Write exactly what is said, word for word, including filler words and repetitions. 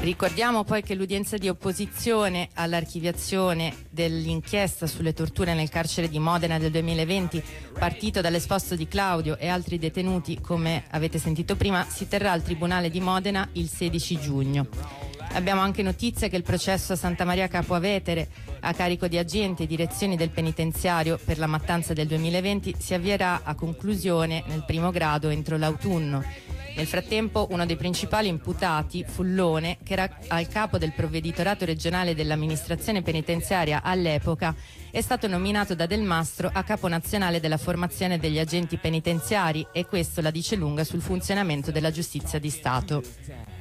Ricordiamo poi che l'udienza di opposizione all'archiviazione dell'inchiesta sulle torture nel carcere di Modena del duemilaventi, partito dall'esposto di Claudio e altri detenuti, come avete sentito prima, si terrà al Tribunale di Modena il sedici giugno. Abbiamo anche notizia che il processo a Santa Maria Capua Vetere a carico di agenti e direzioni del penitenziario per la mattanza del duemilaventi si avvierà a conclusione nel primo grado entro l'autunno. Nel frattempo uno dei principali imputati, Fullone, che era al capo del provveditorato regionale dell'amministrazione penitenziaria all'epoca, è stato nominato da Del Mastro a capo nazionale della formazione degli agenti penitenziari, e questo la dice lunga sul funzionamento della giustizia di Stato.